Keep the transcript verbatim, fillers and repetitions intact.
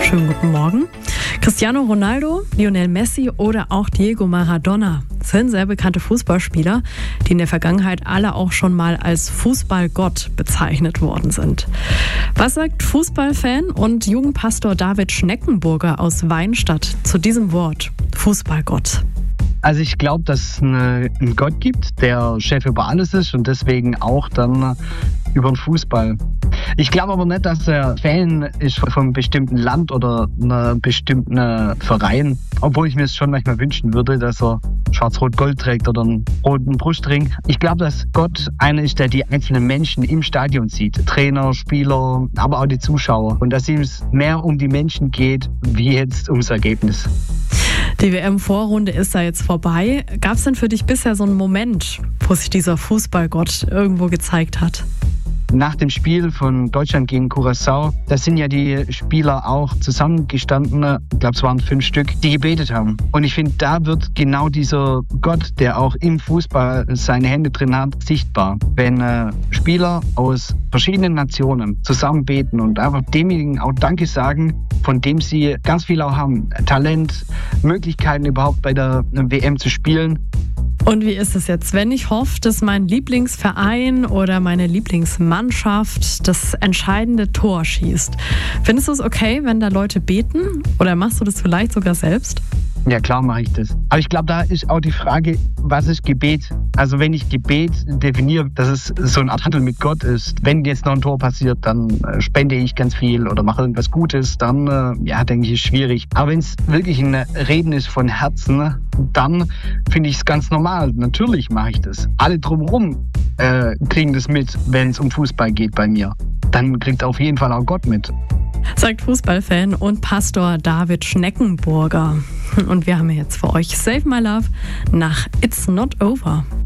Schönen guten Morgen. Cristiano Ronaldo, Lionel Messi oder auch Diego Maradona sind sehr bekannte Fußballspieler, die in der Vergangenheit alle auch schon mal als Fußballgott bezeichnet worden sind. Was sagt Fußballfan und Jugendpastor David Schneckenburger aus Weinstadt zu diesem Wort Fußballgott? Also ich glaube, dass es eine, einen Gott gibt, der Chef über alles ist und deswegen auch dann über den Fußball. Ich glaube aber nicht, dass er Fan ist von einem bestimmten Land oder einem bestimmten Verein, obwohl ich mir es schon manchmal wünschen würde, dass er schwarz-rot-gold trägt oder einen roten Brustring. Ich glaube, dass Gott einer ist, der die einzelnen Menschen im Stadion sieht. Trainer, Spieler, aber auch die Zuschauer. Und dass ihm es mehr um die Menschen geht, wie jetzt ums Ergebnis. Die W M-Vorrunde ist da jetzt vorbei. Gab es denn für dich bisher so einen Moment, wo sich dieser Fußballgott irgendwo gezeigt hat? Nach dem Spiel von Deutschland gegen Curaçao, da sind ja die Spieler auch zusammengestanden, ich glaube es waren fünf Stück, die gebetet haben. Und ich finde, da wird genau dieser Gott, der auch im Fußball seine Hände drin hat, sichtbar. Wenn äh, Spieler aus verschiedenen Nationen zusammen beten und einfach demjenigen auch Danke sagen, von dem sie ganz viel auch haben. Talent, Möglichkeiten überhaupt bei der W M zu spielen. Und wie ist es jetzt, wenn ich hoffe, dass mein Lieblingsverein oder meine Lieblingsmannschaft das entscheidende Tor schießt? Findest du es okay, wenn da Leute beten? Oder machst du das vielleicht sogar selbst? Ja, klar mache ich das. Aber ich glaube, da ist auch die Frage, was ist Gebet? Also wenn ich Gebet definiere, dass es so eine Art Handel mit Gott ist. Wenn jetzt noch ein Tor passiert, dann äh, spende ich ganz viel oder mache irgendwas Gutes, dann, äh, ja, denke ich, ist schwierig. Aber wenn es wirklich ein Reden ist von Herzen, dann finde ich es ganz normal. Natürlich mache ich das. Alle drumherum äh, kriegen das mit, wenn es um Fußball geht bei mir. Dann kriegt auf jeden Fall auch Gott mit. Sagt Fußballfan und Pastor David Schneckenburger. Und wir haben jetzt für euch Save My Love nach It's Not Over.